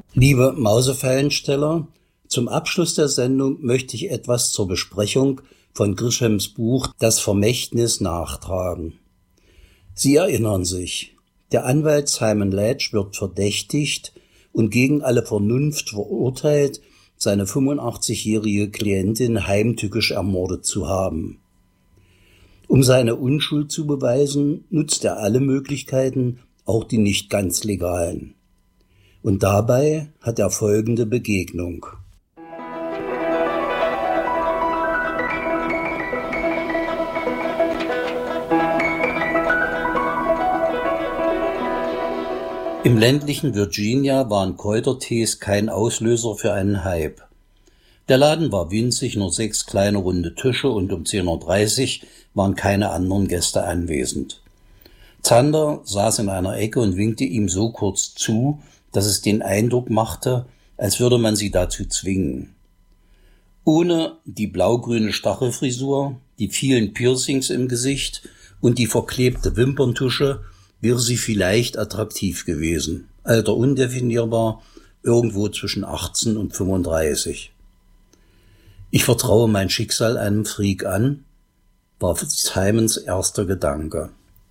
Liebe Mausefallensteller, zum Abschluss der Sendung möchte ich etwas zur Besprechung von Grishems Buch Das Vermächtnis nachtragen. Sie erinnern sich, der Anwalt Simon Ledge wird verdächtigt und gegen alle Vernunft verurteilt, seine 85-jährige Klientin heimtückisch ermordet zu haben. Um seine Unschuld zu beweisen, nutzt er alle Möglichkeiten, auch die nicht ganz legalen. Und dabei hat er folgende Begegnung. Im ländlichen Virginia waren Kräutertees kein Auslöser für einen Hype. Der Laden war winzig, nur 6 kleine runde Tische und um 10:30 Uhr waren keine anderen Gäste anwesend. Zander saß in einer Ecke und winkte ihm so kurz zu, dass es den Eindruck machte, als würde man sie dazu zwingen. Ohne die blau-grüne Stachelfrisur, die vielen Piercings im Gesicht und die verklebte Wimperntusche wäre sie vielleicht attraktiv gewesen. Alter undefinierbar, irgendwo zwischen 18 und 35. Ich vertraue mein Schicksal einem Freak an, war Simons erster Gedanke.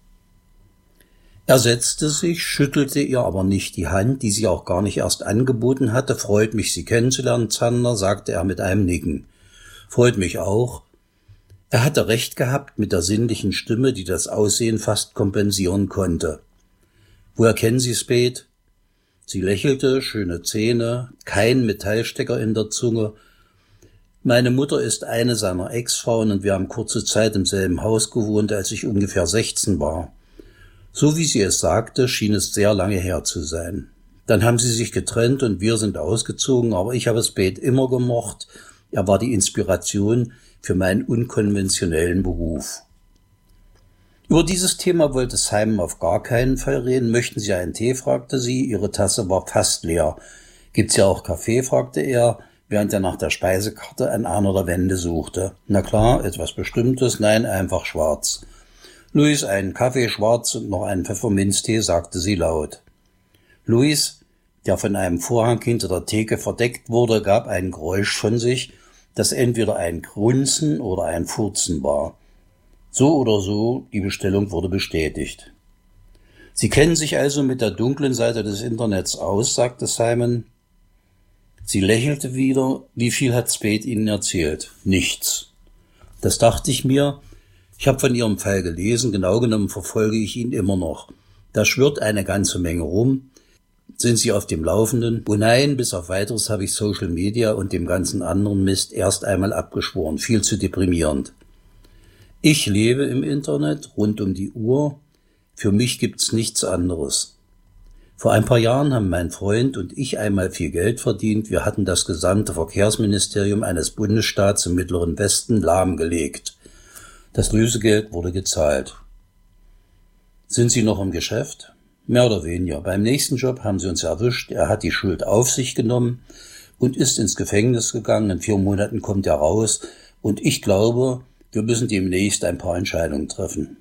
Er setzte sich, schüttelte ihr aber nicht die Hand, die sie auch gar nicht erst angeboten hatte. Freut mich, Sie kennenzulernen, Zander, sagte er mit einem Nicken. Freut mich auch. Er hatte recht gehabt mit der sinnlichen Stimme, die das Aussehen fast kompensieren konnte. Woher kennen Sie Spade? Sie lächelte, schöne Zähne, kein Metallstecker in der Zunge. Meine Mutter ist eine seiner Ex-Frauen und wir haben kurze Zeit im selben Haus gewohnt, als ich ungefähr 16 war. So wie sie es sagte, schien es sehr lange her zu sein. Dann haben sie sich getrennt und wir sind ausgezogen, aber ich habe Spade immer gemocht. Er war die Inspiration für meinen unkonventionellen Beruf. Über dieses Thema wollte Simon auf gar keinen Fall reden. Möchten Sie einen Tee, fragte sie. Ihre Tasse war fast leer. Gibt's ja auch Kaffee, fragte er, während er nach der Speisekarte an einer der Wände suchte. Na klar, etwas Bestimmtes? Nein, einfach schwarz. Louis, einen Kaffee schwarz und noch einen Pfefferminztee, sagte sie laut. Louis, der von einem Vorhang hinter der Theke verdeckt wurde, gab ein Geräusch von sich, das entweder ein Grunzen oder ein Furzen war. So oder so, die Bestellung wurde bestätigt. Sie kennen sich also mit der dunklen Seite des Internets aus, sagte Simon. Sie lächelte wieder. Wie viel hat Spade Ihnen erzählt? Nichts. Das dachte ich mir. Ich habe von Ihrem Fall gelesen, genau genommen verfolge ich ihn immer noch. Da schwirrt eine ganze Menge rum. Sind Sie auf dem Laufenden? Oh nein, bis auf Weiteres habe ich Social Media und dem ganzen anderen Mist erst einmal abgeschworen. Viel zu deprimierend. Ich lebe im Internet rund um die Uhr. Für mich gibt's nichts anderes. Vor ein paar Jahren haben mein Freund und ich einmal viel Geld verdient. Wir hatten das gesamte Verkehrsministerium eines Bundesstaats im Mittleren Westen lahmgelegt. Das Lösegeld wurde gezahlt. Sind Sie noch im Geschäft? Mehr oder weniger. Beim nächsten Job haben sie uns erwischt. Er hat die Schuld auf sich genommen und ist ins Gefängnis gegangen. In 4 Monaten kommt er raus. Und ich glaube, wir müssen demnächst ein paar Entscheidungen treffen.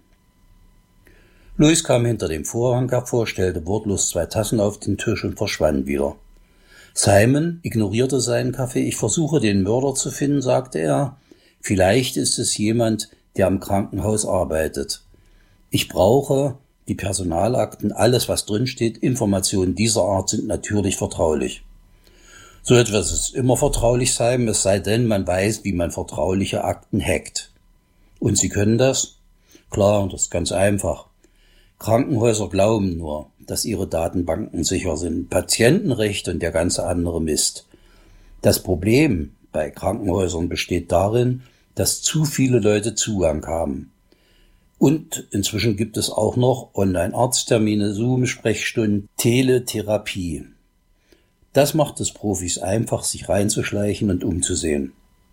Louis kam hinter dem Vorhang hervor, stellte wortlos 2 Tassen auf den Tisch und verschwand wieder. Simon ignorierte seinen Kaffee. Ich versuche, den Mörder zu finden, sagte er. Vielleicht ist es jemand, der am Krankenhaus arbeitet. Ich brauche die Personalakten, alles was drinsteht. Informationen dieser Art sind natürlich vertraulich. So etwas ist immer vertraulich, Simon, es sei denn, man weiß, wie man vertrauliche Akten hackt. Und Sie können das? Klar, das ist ganz einfach. Krankenhäuser glauben nur, dass ihre Datenbanken sicher sind. Patientenrecht und der ganze andere Mist. Das Problem bei Krankenhäusern besteht darin, dass zu viele Leute Zugang haben. Und inzwischen gibt es auch noch Online-Arzttermine, Zoom-Sprechstunden, Teletherapie. Das macht es Profis einfach, sich reinzuschleichen und umzusehen.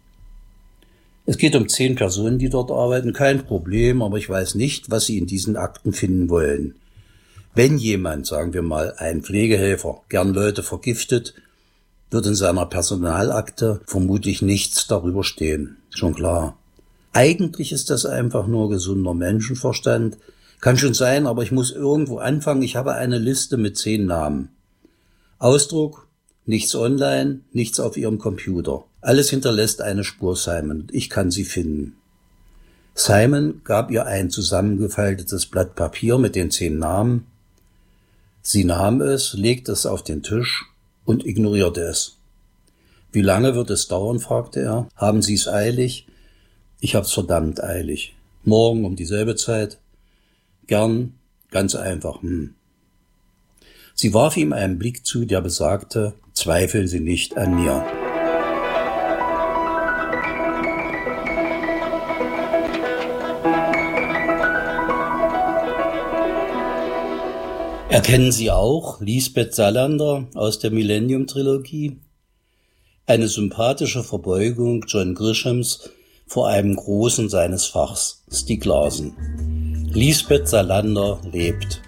Es geht um 10 Personen, die dort arbeiten, kein Problem, aber ich weiß nicht, was sie in diesen Akten finden wollen. Wenn jemand, sagen wir mal, ein Pflegehelfer, gern Leute vergiftet, wird in seiner Personalakte vermutlich nichts darüber stehen. Schon klar. Eigentlich ist das einfach nur gesunder Menschenverstand. Kann schon sein, aber ich muss irgendwo anfangen. Ich habe eine Liste mit 10 Namen. Ausdruck, Nichts online, nichts auf ihrem Computer. Alles hinterlässt eine Spur, Simon, und ich kann sie finden. Simon gab ihr ein zusammengefaltetes Blatt Papier mit den 10 Namen. Sie nahm es, legte es auf den Tisch und ignorierte es. »Wie lange wird es dauern?« fragte er. »Haben Sie es eilig?« »Ich hab's verdammt eilig. Morgen um dieselbe Zeit?« »Gern, ganz einfach, Sie warf ihm einen Blick zu, der besagte, »Zweifeln Sie nicht an mir.« Erkennen Sie auch Lisbeth Salander aus der Millennium-Trilogie? Eine sympathische Verbeugung John Grishams vor einem Großen seines Fachs, Stieg Larsson. Lisbeth Salander lebt.